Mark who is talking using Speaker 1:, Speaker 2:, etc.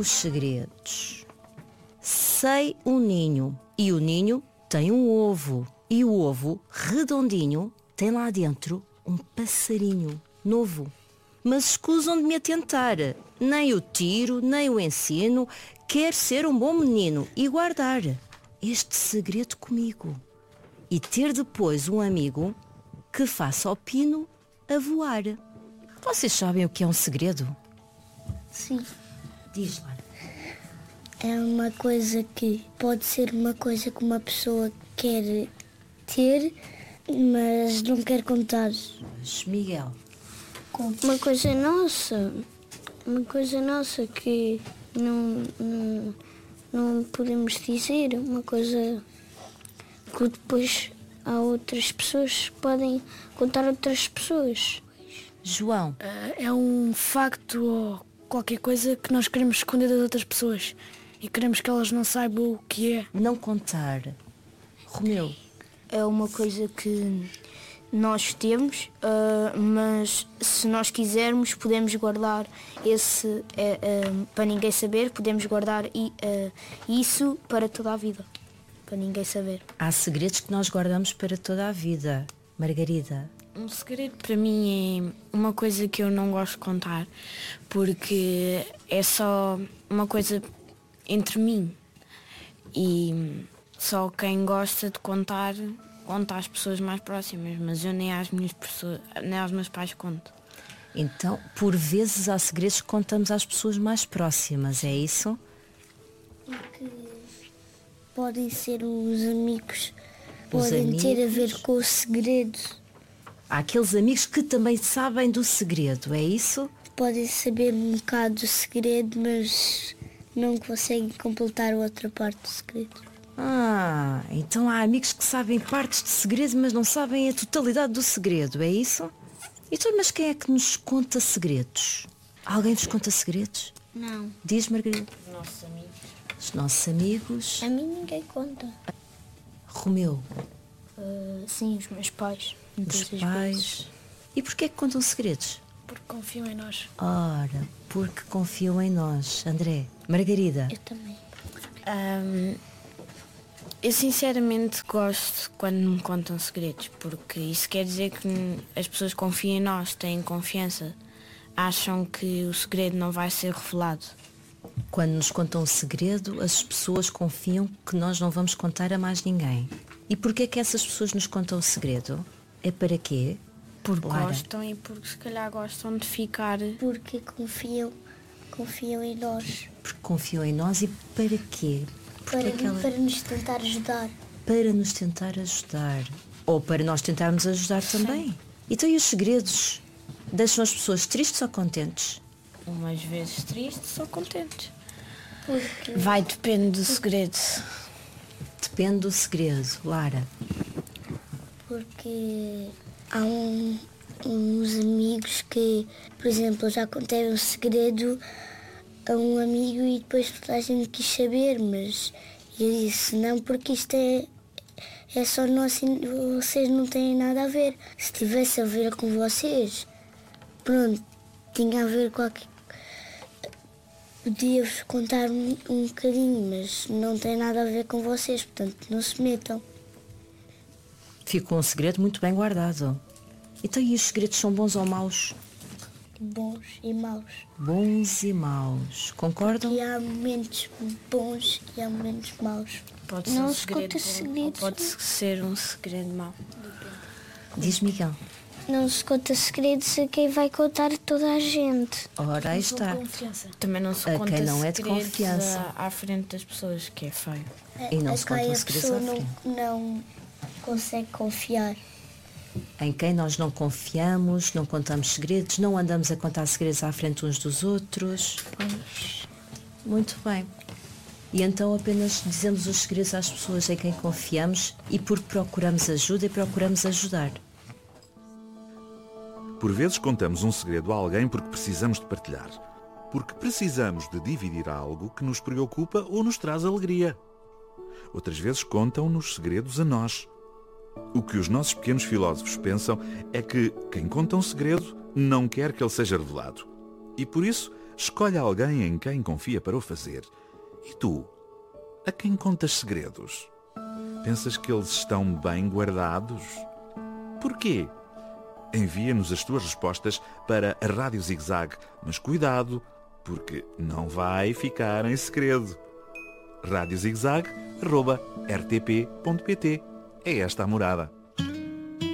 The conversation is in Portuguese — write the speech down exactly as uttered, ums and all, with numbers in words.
Speaker 1: os segredos. Sei um ninho e o ninho tem um ovo e o ovo redondinho tem lá dentro um passarinho novo. Mas escusam de me atentar, nem o tiro, nem o ensino, quer ser um bom menino e guardar este segredo comigo e ter depois um amigo que faça o pino a voar. Vocês sabem o que é um segredo?
Speaker 2: Sim.
Speaker 1: Diz, Lara.
Speaker 2: É uma coisa que pode ser uma coisa que uma pessoa quer ter, mas não quer contar.
Speaker 1: Mas, Miguel.
Speaker 2: Uma coisa nossa, uma coisa nossa que não, não, não podemos dizer, uma coisa que depois há outras pessoas que podem contar a outras pessoas.
Speaker 1: João.
Speaker 3: Uh, é um facto ou qualquer coisa que nós queremos esconder das outras pessoas e queremos que elas não saibam o que é.
Speaker 1: Não contar. Romeu.
Speaker 4: É uma coisa que nós temos, uh, mas se nós quisermos podemos guardar esse uh, uh, para ninguém saber, podemos guardar i, uh, isso para toda a vida, para ninguém saber.
Speaker 1: Há segredos que nós guardamos para toda a vida. Margarida.
Speaker 3: Um segredo para mim é uma coisa que eu não gosto de contar, porque é só uma coisa entre mim e só quem gosta de contar conta às pessoas mais próximas, mas eu nem às minhas pessoas, nem aos meus pais conto.
Speaker 1: Então, por vezes há segredos que contamos às pessoas mais próximas, é isso?
Speaker 2: Porque podem ser os amigos,
Speaker 1: Os
Speaker 2: podem
Speaker 1: amigos.
Speaker 2: ter a ver com o segredo,
Speaker 1: Há aqueles amigos que também sabem do segredo, é isso?
Speaker 2: podem saber um bocado do segredo, mas não conseguem completar a outra parte do segredo.
Speaker 1: Ah, então há amigos que sabem partes de segredo, mas não sabem a totalidade do segredo, é isso? Então, mas quem é que nos conta segredos? Alguém vos conta segredos?
Speaker 2: Não,
Speaker 1: Diz, Margarida.
Speaker 3: Os nossos amigos.
Speaker 1: Os nossos amigos.
Speaker 2: a mim ninguém conta.
Speaker 1: Romeu.
Speaker 4: Uh, sim, os meus pais.
Speaker 1: Os
Speaker 4: muitas das
Speaker 1: pais.
Speaker 4: vezes.
Speaker 1: E porquê que contam segredos?
Speaker 3: Porque confiam em nós.
Speaker 1: Ora, porque confiam em nós. André. Margarida.
Speaker 2: Eu também.
Speaker 3: Um, eu sinceramente gosto quando me contam segredos, porque isso quer dizer que as pessoas confiam em nós, têm confiança, acham que o segredo não vai ser revelado.
Speaker 1: Quando nos contam um segredo, as pessoas confiam que nós não vamos contar a mais ninguém. E porquê que essas pessoas nos contam o segredo? É para quê?
Speaker 3: Porque
Speaker 1: Lara.
Speaker 3: gostam e porque se calhar gostam de ficar.
Speaker 2: Porque confiam, confiam em nós,
Speaker 1: Porque confiam em nós e para quê? Porque
Speaker 2: para,
Speaker 1: aquela...
Speaker 2: para nos tentar ajudar.
Speaker 1: para nos tentar ajudar. Ou para nós tentarmos ajudar também. Então e os segredos? Deixam as pessoas tristes ou contentes?
Speaker 3: Umas vezes tristes ou contentes.
Speaker 2: Porque
Speaker 3: Vai, depende do segredo.
Speaker 1: Depende do segredo. Lara.
Speaker 2: Porque há um- uns amigos que, por exemplo, eu já contei um segredo a um amigo e depois toda a gente quis saber, mas eu disse não, porque isto é, é só nosso, e vocês não têm nada a ver. Se tivesse a ver com vocês, pronto, tinha a ver com qualquer. Podia-vos contar um, um bocadinho, mas não tem nada a ver com vocês, portanto não se metam.
Speaker 1: Ficou um segredo muito bem guardado. Então e os segredos são bons ou maus?
Speaker 2: Bons e maus.
Speaker 1: Bons e maus. Concordam?
Speaker 2: E há momentos bons e há momentos maus.
Speaker 3: Pode ser
Speaker 2: Não
Speaker 3: um
Speaker 2: se
Speaker 3: segredo
Speaker 2: conta
Speaker 3: bom, ou
Speaker 2: segredos.
Speaker 3: pode ser um segredo mau.
Speaker 1: Diz, Miguel.
Speaker 2: Não se conta segredos a quem vai contar toda a gente.
Speaker 1: Ora, aí está.
Speaker 3: Também não se
Speaker 1: A
Speaker 3: conta
Speaker 1: quem não é de
Speaker 3: segredos
Speaker 1: confiança.
Speaker 3: à, à frente das pessoas, que é feio.
Speaker 1: E não
Speaker 2: a
Speaker 1: se
Speaker 2: quem
Speaker 1: contam
Speaker 2: a
Speaker 1: segredos
Speaker 2: pessoa
Speaker 1: à
Speaker 2: não,
Speaker 1: frente.
Speaker 2: não consegue confiar.
Speaker 1: Em quem nós não confiamos, não contamos segredos, não andamos a contar segredos à frente uns dos outros.
Speaker 2: Pois.
Speaker 1: Muito bem. E então apenas dizemos os segredos às pessoas em quem confiamos e porque procuramos ajuda e procuramos ajudar.
Speaker 5: Por vezes contamos um segredo a alguém porque precisamos de partilhar. Porque precisamos de dividir algo que nos preocupa ou nos traz alegria. Outras vezes contam-nos segredos a nós. O que os nossos pequenos filósofos pensam é que quem conta um segredo não quer que ele seja revelado. E por isso Escolhe alguém em quem confia para o fazer. E tu? A quem contas segredos? Pensas que eles estão bem guardados? Porquê? Envia-nos as tuas respostas para a Rádio Zig-Zag, mas cuidado, porque não vai ficar em segredo. rádio zig zag arroba r t p ponto p t É esta a morada.